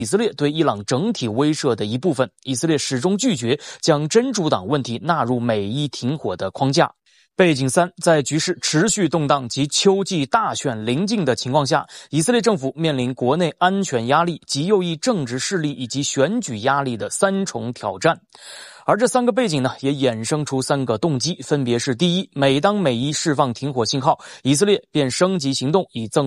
以色列对伊朗整体威慑的一部分，以色列始终拒绝将真主党问题纳入美伊停火的框架。背景3，在局势持续动荡及秋季大选临近的情况下，以色列政府面临国内安全压力、极右翼政治势力以及选举压力的3重挑战。而这3个背景呢，也衍生出3个动机，分别是：第一，每当美伊释放停火信号，以色列便升级行动，以增